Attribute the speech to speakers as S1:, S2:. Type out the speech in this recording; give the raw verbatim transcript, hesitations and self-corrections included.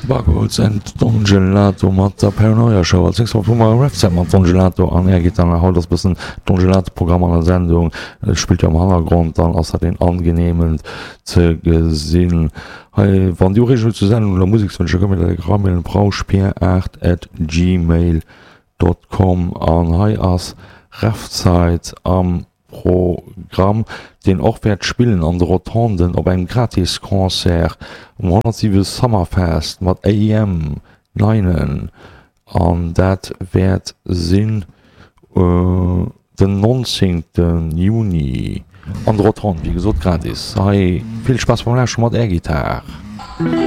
S1: Bagols and Dongelato mat der Paranoia Show als Refzeit mat Dongelato an er giet an haut das bisssen Dongelato-Programm an der Sendung äh, spielt ja am Hannergrund dann ass er den angenehmen ze gesinn. Hey, wann du Regel zu senden oder Musikwünsche kom der Gramm Brauchspier acht at gmail dot com an hai ass Refzeit am Programm den auch wert spielen an der Rotonden op ein gratis Konzert um hundertsieben Summerfest mat A M neinen an dat werd sinn äh, den neunzehnten Juni an der Rotonde wie gesot gratis. Hey, viel Spaß beim Lauschen mat Air Gitarre.